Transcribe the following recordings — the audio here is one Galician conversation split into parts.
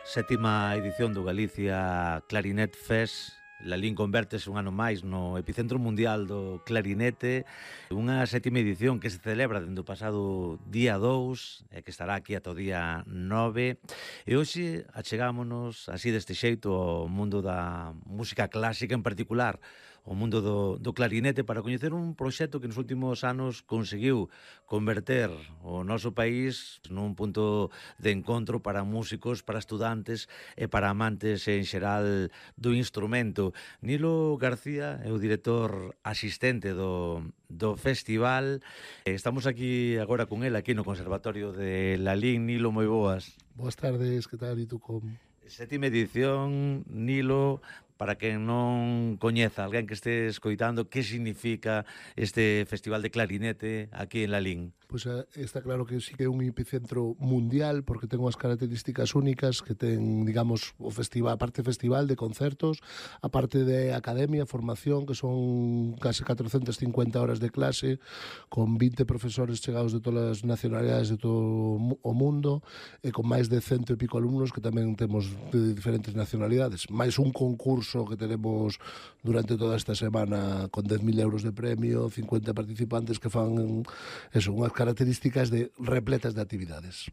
Sétima edición do Galicia Clarinet Fest. Lalín convértese un ano máis no epicentro mundial do clarinete, unha sétima edición que se celebra dende o pasado día 2 e que estará aquí ata o día 9. E hoxe achegámonos así deste xeito ao mundo da música clásica, en particular o mundo do clarinete, para coñecer un proxecto que nos últimos anos conseguiu converter o noso país nun punto de encontro para músicos, para estudantes e para amantes en xeral do instrumento. Nilo García é o director asistente do festival. Estamos aquí agora con él, aquí no Conservatorio de Lalín. Nilo, moi boas. Boas tardes, que tal? E tú como? Sétima edición, Nilo, para quen non coñeza, alguén que este escoitando, que significa este festival de clarinete aquí en Lalín? Pois está claro que sí que é un epicentro mundial, porque ten unhas características únicas que ten, digamos, o festival, a parte festival de concertos, a parte de academia, formación, que son case 450 horas de clase, con 20 profesores chegados de todas as nacionalidades de todo o mundo, e con máis de 100 e pico alumnos que tamén temos de diferentes nacionalidades, máis un concurso que tenemos durante toda esta semana con 10.000 euros de premio, 50 participantes que fan eso, unhas características repletas de actividades.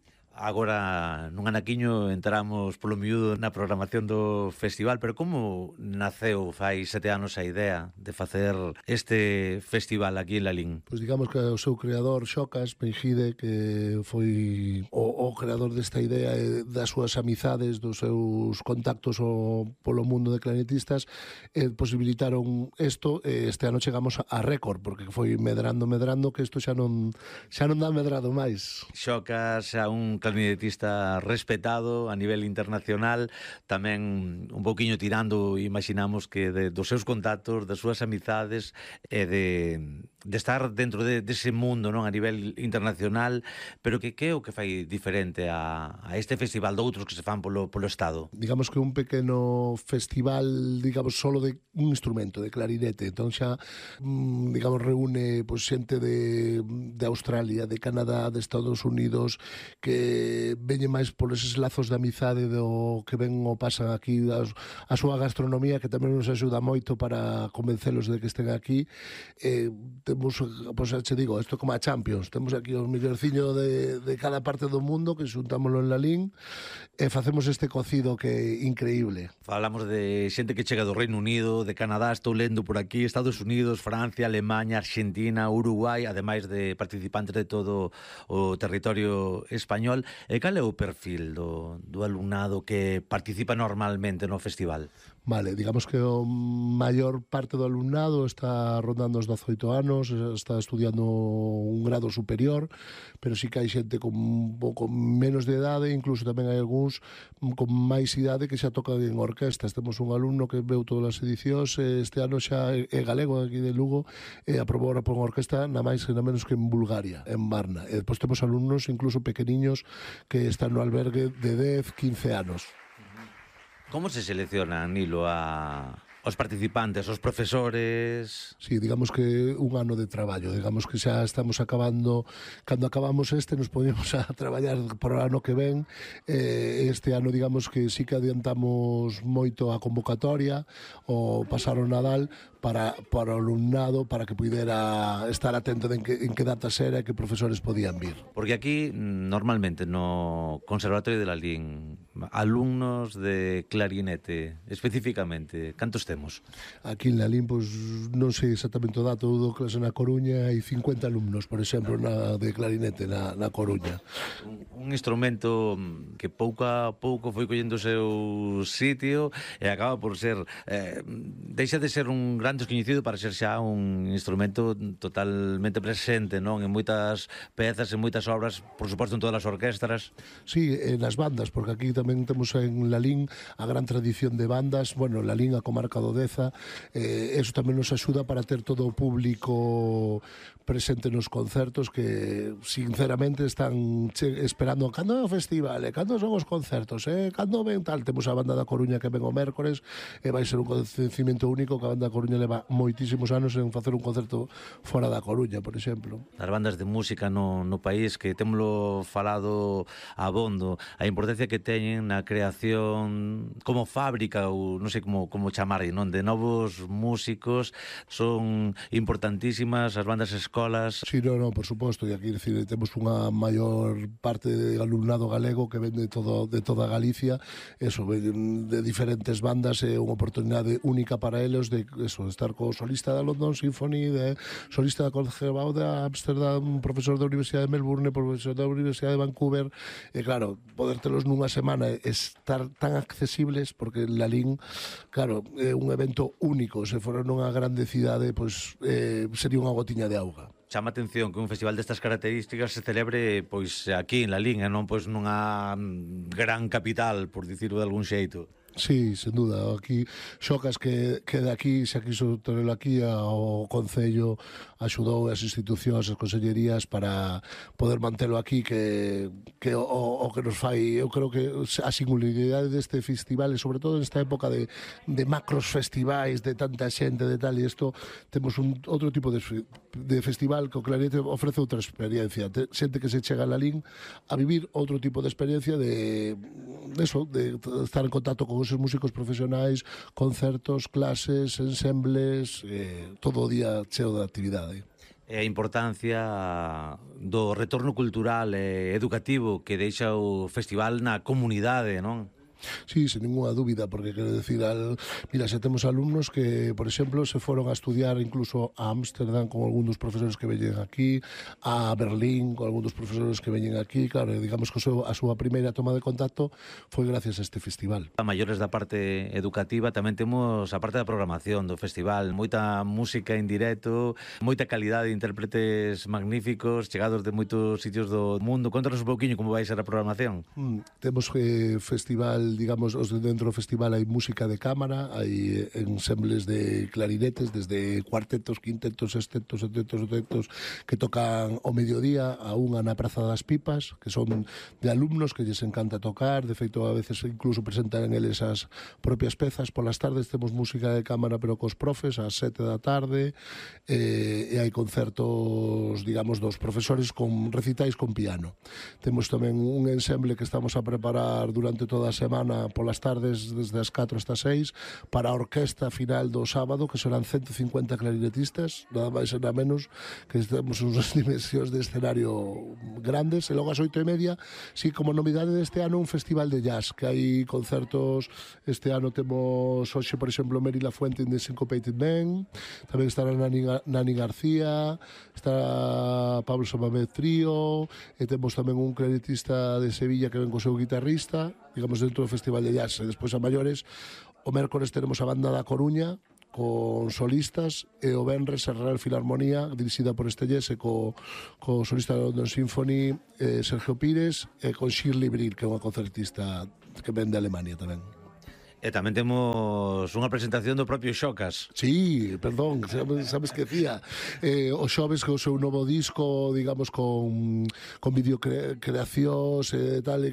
Agora, nun anaquiño, entramos polo miúdo na programación do festival, pero como naceu fai 7 anos a idea de facer este festival aquí en Lalín? Pois digamos que o seu creador, Xocas Pengide, que foi o creador desta idea e das súas amizades, dos seus contactos polo mundo de clarinetistas, posibilitaron isto. Este ano chegamos a récord, porque foi medrando, que isto xa non dá medrado máis. Xocas é un clarinetista respetado a nivel internacional, tamén un pouquiño tirando, imaginamos que dos seus contactos, das súas amizades e de estar dentro dese mundo, non, a nivel internacional, pero que é o que fai diferente a este festival de outros que se fan polo Estado? Digamos que un pequeno festival, digamos, solo de un instrumento, de clarinete. Entón xa, digamos, reúne pois xente de Australia, de Canadá, de Estados Unidos, que veñe máis por eses lazos de amizade do que ven o pasan aquí, a súa gastronomía, que tamén nos axuda moito para convencelos de que estén aquí. Temos, pois te digo, isto como a Champions, temos aquí os millorciños de cada parte do mundo que xuntámoslo en Lalín e facemos este cocido que é increíble. Falamos de xente que chega do Reino Unido, de Canadá, estou lendo por aquí, Estados Unidos, Francia, Alemania, Argentina, Uruguai, ademais de participantes de todo o territorio español. E cal é o perfil do alumnado que participa normalmente no festival? Vale, digamos que o maior parte do alumnado está rondando os 18 anos, está estudiando un grado superior, pero sí que hai xente con un pouco menos de idade, incluso tamén hai algúns con máis idade que xa tocan en orquestas. Temos un alumno que veu todas as edicións, este ano xa é galego aquí de Lugo, e aprobou ahora por unha orquesta na máis e na menos que en Bulgaria, en Varna. E depois temos alumnos incluso pequeniños que están no albergue de 10, 15 anos. Como se selecciona, Nilo, os participantes, os profesores? Sí, digamos que un ano de traballo, digamos que xa estamos acabando, cando acabamos nos podemos a traballar por o ano que ven. Este ano, digamos que sí que adiantamos moito a convocatoria, o pasar o Nadal, para o alumnado, para que pudera estar atento en que datas era e que profesores podían vir. Porque aquí, normalmente, no Conservatorio de Lalín, alumnos de clarinete, especificamente, cantos temos? Aquí en Lalín, pois, non sei exactamente o dato, do clase na Coruña, hai 50 alumnos, por exemplo, de clarinete na Coruña. Un instrumento que pouco a pouco foi collendo o seu sitio e acaba por ser, deixa de ser un gran descoñecido para ser xa un instrumento totalmente presente, non, en moitas pezas, en moitas obras, por suposto en todas as orquestras. Sí, nas bandas, porque aquí tamén temos en Lalín a gran tradición de bandas. Bueno, Lalín, a comarca do Deza, eso tamén nos axuda para ter todo o público presente nos concertos, que sinceramente están esperando cando é o festival, cando son os concertos, cando ven tal. Temos a banda da Coruña que ven o mércores, e vai ser un acontecimiento único, que a banda da Coruña leva moitísimos anos en facer un concerto fora da Coruña, por exemplo. As bandas de música no país, que témolo falado abondo, a importancia que teñen tamén na creación como fábrica ou non sei como chamarlle, non, de novos músicos. Son importantísimas as bandas escolas. Sí, no, por suposto, e aquí decir, temos unha maior parte de alumnado galego que ven de toda Galicia, eso, de diferentes bandas, é unha oportunidade única para eles de eso, estar co solista da London Symphony, de solista da Concertgebouw de Amsterdam, profesor da Universidade de Melbourne, profesor da Universidade de Vancouver, e claro, poder telos nunha semana e estar tan accesibles, porque en Lalín, claro, é un evento único, se fora nunha grande cidade, pois sería unha gotiña de auga. Chama a atención que un festival destas características se celebre pois aquí en Lalín, e non pois nunha gran capital, por dicirlo de algún xeito. Sí, sen duda. Aquí xocas que de aquí, xa quiso terelo aquí, o Concello axudou as institucións, as consellerías para poder mantelo aquí, que o que nos fai, eu creo que a singularidade deste festival, e sobre todo nesta época de macros festivais, de tanta xente, de tal, e isto, temos outro tipo de festival que o Clarinete ofrece outra experiencia, xente que se chega a Lalín a vivir outro tipo de experiencia de estar en contacto con esos músicos profesionais, concertos, clases, ensembles, todo o día cheo de actividade. E a importancia do retorno cultural e educativo que deixa o festival na comunidade, non? Sí, sen ninguna dúbida, porque quero decir, mira, xa temos alumnos que, por exemplo, se foron a estudiar incluso a Ámsterdam con algún dos profesores que veñen aquí, a Berlín con algún dos profesores que veñen aquí, claro, digamos que a súa primeira toma de contacto foi gracias a este festival. A maiores da parte educativa tamén temos a parte da programación do festival, moita música en directo, moita calidade de intérpretes magníficos, chegados de moitos sitios do mundo. Contanos un pouquiño como vai ser a programación. Temos festival, digamos, dentro do festival hai música de cámara, hai ensembles de clarinetes, desde cuartetos, quintetos, sextetos, setetos, que tocan ao mediodía, a unha na Praza das Pipas, que son de alumnos que lles encanta tocar, de feito a veces incluso presentan eles as propias pezas. Polas tardes temos música de cámara pero cos profes, ás 7 da tarde, e hai concertos, digamos, dos profesores con recitais con piano. Temos tamén un ensemble que estamos a preparar durante toda a semana polas tardes desde as 4 hasta 6 para a orquesta final do sábado, que serán 150 clarinetistas, nada máis e nada menos, que temos unhas dimensións de escenario grandes. E logo ás 8:30, sí, como novidade deste ano, un festival de jazz, que hai concertos. Este ano temos hoxe, por exemplo, Mary Lafuente in the Syncopated Men, tamén estará Nani García, está Pablo Samamé Trío, e temos tamén un clarinetista de Sevilla que ven co seu guitarrista, digamos, dentro do Festival de Jazz. E despois a maiores, o mércores teremos a banda da Coruña con solistas, e o venres a Real Filarmonía dirixida por Estellés e co solista da London Symphony, Sergio Pires, e con Shirley Brill, que é unha concertista que ven de Alemania tamén. E tamén temos unha presentación do propio Xocas. Sí, perdón, sabes que decía, o xoves co seu novo disco, digamos, con videocreacións e tal,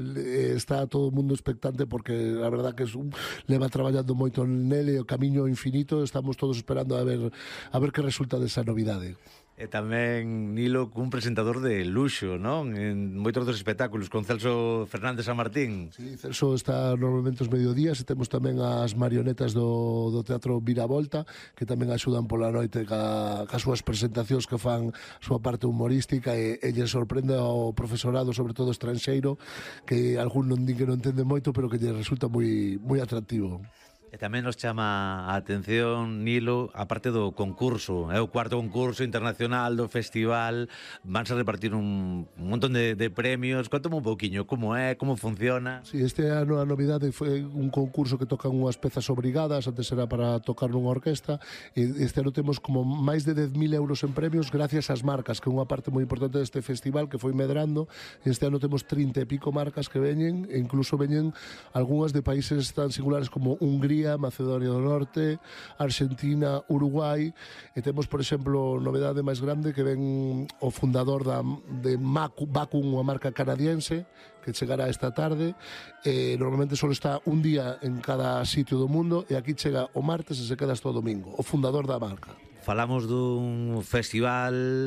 está todo o mundo expectante, porque a verdad que leva traballando moito nele, o camiño infinito, estamos todos esperando a ver que resulta desa novidade. E tamén Nilo cun presentador de luxo, non? En moitos dos espectáculos, con Celso Fernández San Martín. Sí, Celso está normalmente os mediodías, e temos tamén as marionetas do Teatro Viravolta, que tamén axudan pola noite ca súas presentacións, que fan a súa parte humorística, e lle sorprende ao profesorado, sobre todo estranxeiro, que algún non din que non entende moito, pero que lle resulta moi atractivo. E tamén nos chama a atención, Nilo, a parte do concurso. É o cuarto concurso internacional do festival. Vanse a repartir un montón de premios. Contame un pouquiño como é, como funciona. Sí, este ano a novidade foi un concurso que tocan unhas pezas obrigadas. Antes era para tocar nunha orquesta. E este ano temos como máis de 10.000 euros en premios gracias ás marcas, que é unha parte moi importante deste festival que foi medrando. Este ano temos 30 e pico marcas que veñen, e incluso veñen algunhas de países tan singulares como Hungría, Macedonia do Norte, Argentina, Uruguai, e temos, por exemplo, novedade máis grande, que ven o fundador de Vacuum, unha marca canadiense, que chegará esta tarde. Normalmente só está un día en cada sitio do mundo, e aquí chega o martes e se queda hasta o domingo, o fundador da marca. Falamos dun festival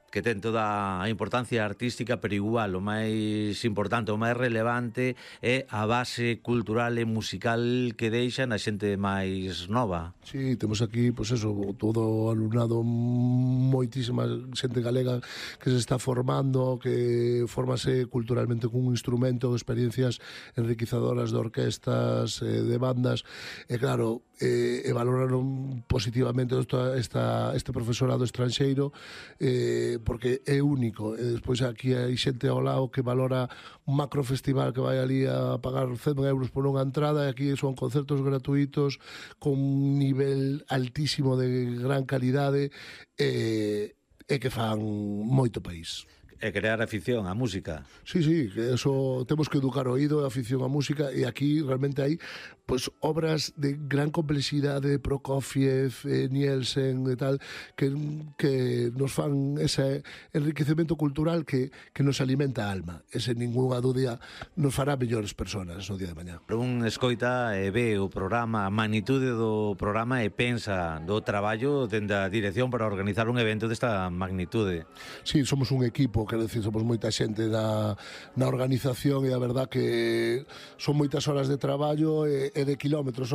que ten toda a importancia artística, pero igual o máis importante, o máis relevante é a base cultural e musical que deixa na xente máis nova. Sí, temos aquí, pois eso, todo o alumnado, moitísima xente galega que se está formando, que formase culturalmente cun instrumento, experiencias enriquecedoras de orquestas, de bandas, e claro, e valoraron positivamente este profesorado estranxeiro, porque é único. E despois aquí hai xente ao lado que valora un macrofestival que vai ali a pagar 100 euros por unha entrada, e aquí son concertos gratuitos con un nivel altísimo de gran calidade, e que fan moito país. E crear afición á música. Sí, que eso temos que educar o oído e a afición á música, e aquí realmente hai pois obras de gran complexidade, Prokofiev, Nielsen e tal, que nos fan ese enriquecemento cultural que nos alimenta a alma. E sen ninguna dúdia nos fará mellores personas no día de mañá. Un escoita e ve o programa, a magnitude do programa e pensa do traballo dende a dirección para organizar un evento desta magnitude. Sí, somos un equipo, quero dicir, somos moita xente na organización, e a verdad que son moitas horas de traballo e de kilómetros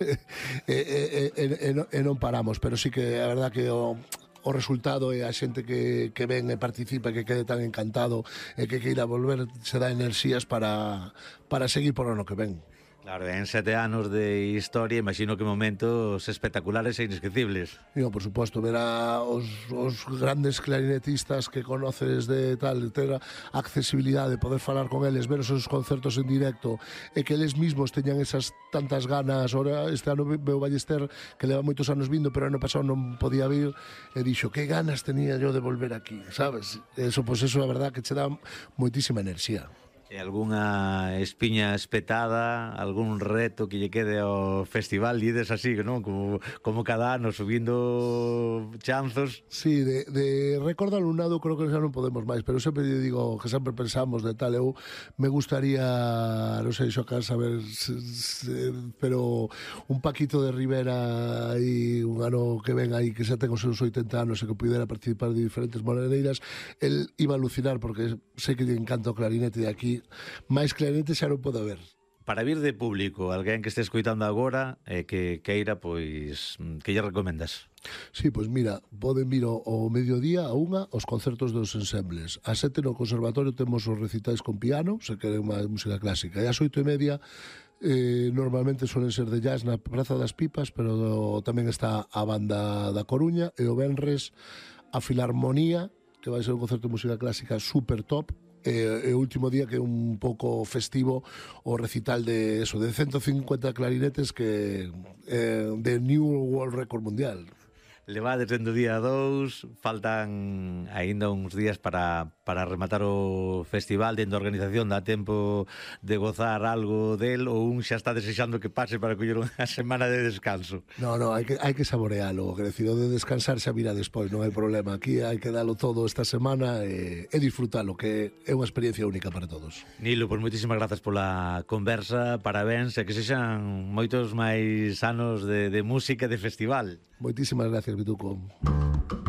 e non paramos, pero sí que a verdad que o resultado e a xente que ven e participa, que quede tan encantado e que queira volver, se dá enerxías para seguir por ano que ven. Claro, en 7 anos de historia, imagino que momentos espectaculares e inesquecibles. Por suposto, ver os grandes clarinetistas que conoces de tal, ter a accesibilidade, poder falar con eles, ver os seus concertos en directo, e que eles mismos teñan esas tantas ganas. Ora, este ano veo Ballester, que leva moitos anos vindo, pero ano pasado non podía vir, e dixo, que ganas tenía yo de volver aquí, sabes? Eso, pois eso, a verdad, que che dá moitísima enerxía. E algunha espiña espetada, algún reto que lle quede ao festival, lides así, non? Como cada ano subindo chanzos. Sí, de récord de alumnado creo que xa non podemos máis, pero sempre digo que sempre pensamos de tal. Eu me gustaría, non sei, xocar, saber, pero un Paquito de Rivera aí un ano que ven aí, que xa ten os seus 80 anos e que pudera participar de diferentes maneiras, el iba a alucinar, porque sei que lle encanta o clarinete, de aquí máis clarinete xa non pode haber. Para vir de público, alguén que este escoitando agora que queira, pois, que lle recomendas? Sí, pois mira, poden vir ao mediodía a unha os concertos dos ensembles. A 7 no conservatorio temos os recitais con piano, se queren máis música clásica, e ás 8:30 normalmente suelen ser de jazz na Praza das Pipas, pero tamén está a banda da Coruña, e o venres a Filarmonía, que vai ser un concerto de música clásica super top, e o último día, que é un pouco festivo, o recital de 150 clarinetes, que de New World Record Mundial. Levades dentro do día 2, faltan aínda uns días para rematar o festival. Dentro da organización dá tempo de gozar algo del, ou un xa está desexando que pase para coller unha semana de descanso? No, hai que saborealo, que decir, o de descansar xa virá despois, non hai problema. Aquí hai que dalo todo esta semana e disfrutalo, que é unha experiencia única para todos. Nilo, pois moitísimas grazas pola conversa, parabéns, e que sexan moitos máis anos de música e de festival. Moitísimas gracias, Vituco.